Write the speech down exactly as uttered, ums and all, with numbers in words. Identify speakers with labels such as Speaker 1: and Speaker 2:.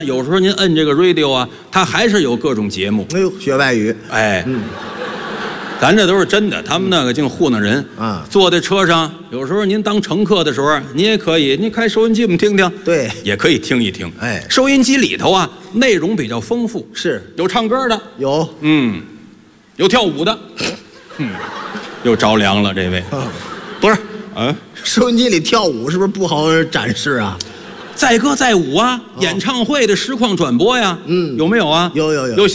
Speaker 1: 有时候您摁这个 radio 啊，它还是有各种节目。
Speaker 2: 哎呦，学外语，
Speaker 1: 哎，
Speaker 2: 嗯，
Speaker 1: 咱这都是真的，他们那个净糊弄人
Speaker 2: 啊。
Speaker 1: 坐在车上，有时候您当乘客的时候，您也可以，您开收音机我们听听，
Speaker 2: 对，
Speaker 1: 也可以听一听。
Speaker 2: 哎，
Speaker 1: 收音机里头啊，内容比较丰富，
Speaker 2: 是
Speaker 1: 有唱歌的，
Speaker 2: 有，
Speaker 1: 嗯，有跳舞的，嗯，又着凉了这位，
Speaker 2: 啊，
Speaker 1: 不是，嗯，
Speaker 2: 收音机里跳舞是不是不好展示啊？
Speaker 1: 载歌载舞啊，演唱会的实况转播呀，
Speaker 2: 嗯
Speaker 1: 有没有啊？
Speaker 2: 有有有。
Speaker 1: 有